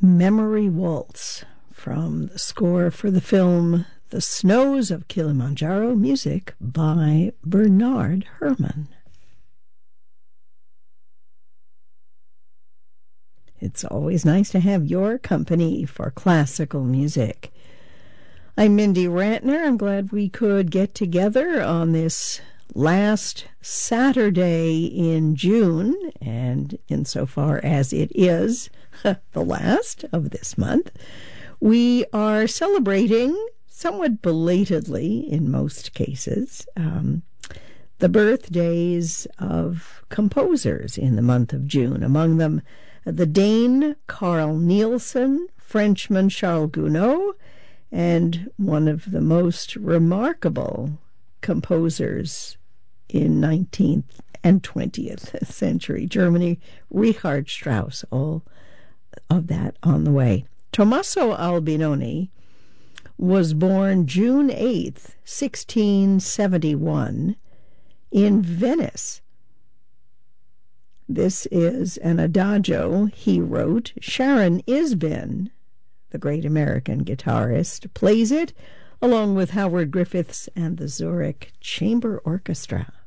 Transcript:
Memory Waltz from the score for the film The Snows of Kilimanjaro, music by Bernard Herrmann. It's always nice to have your company for classical music. I'm Mindy Rantner. I'm glad we could get together on this last Saturday in June, and insofar as it is the last of this month, we are celebrating, somewhat belatedly in most cases, the birthdays of composers in the month of June. Among them, the Dane Carl Nielsen, Frenchman Charles Gounod, and one of the most remarkable composers in 19th and 20th century Germany, Richard Strauss. All of that on the way. Tommaso Albinoni was born June 8th, 1671, in Venice. This is an adagio he wrote. Sharon Isbin, the great American guitarist, plays it along with Howard Griffiths and the Zurich Chamber Orchestra.